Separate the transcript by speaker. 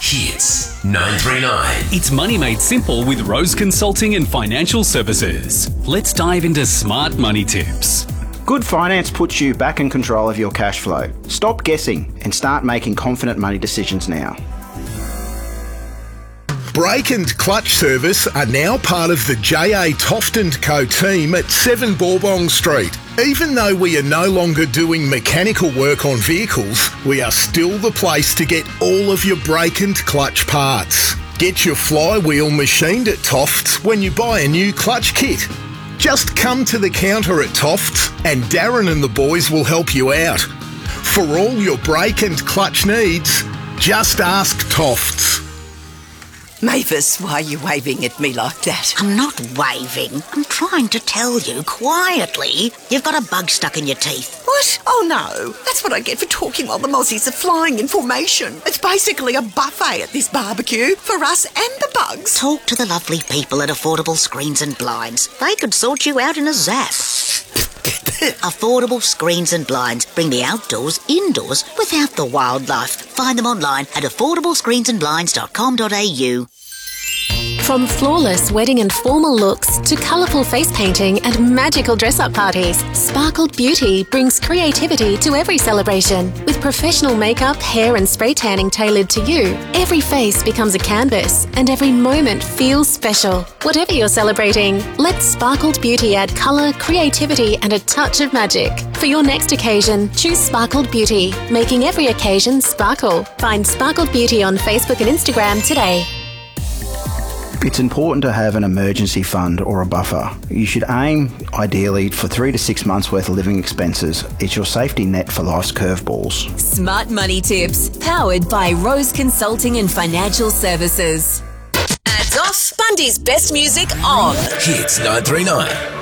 Speaker 1: Hits 939.
Speaker 2: It's money made simple with Rose Consulting and Financial Services. Let's dive into smart money tips.
Speaker 3: Good finance puts you back in control of your cash flow. Stop guessing and start making confident money decisions now.
Speaker 4: Brake and clutch service are now part of the J.A. Toft & Co team at 7 Bourbon Street. Even though we are no longer doing mechanical work on vehicles, we are still the place to get all of your brake and clutch parts. Get your flywheel machined at Toft's when you buy a new clutch kit. Just come to the counter at Toft's and Darren and the boys will help you out. For all your brake and clutch needs, just ask Toft's.
Speaker 5: Mavis, why are you waving at me like that?
Speaker 6: I'm not waving. I'm trying to tell you quietly. You've got a bug stuck in your teeth.
Speaker 5: What? Oh no, that's what I get for talking while the mozzies are flying in formation. It's basically a buffet at this barbecue for us and the bugs.
Speaker 6: Talk to the lovely people at Affordable Screens and Blinds. They could sort you out in a zap. Affordable Screens and Blinds bring the outdoors indoors without the wildlife. Find them online at affordablescreensandblinds.com.au.
Speaker 7: From flawless wedding and formal looks to colourful face painting and magical dress-up parties, Sparkled Beauty brings creativity to every celebration. With professional makeup, hair and spray tanning tailored to you, every face becomes a canvas and every moment feels special. Whatever you're celebrating, let Sparkled Beauty add colour, creativity and a touch of magic. For your next occasion, choose Sparkled Beauty, making every occasion sparkle. Find Sparkled Beauty on Facebook and Instagram today.
Speaker 3: It's important to have an emergency fund or a buffer. You should aim, ideally, for 3 to 6 months' worth of living expenses. It's your safety net for life's curveballs.
Speaker 8: Smart money tips, powered by Rose Consulting and Financial Services. Ads off, Bundy's best music on.
Speaker 1: Hits 939.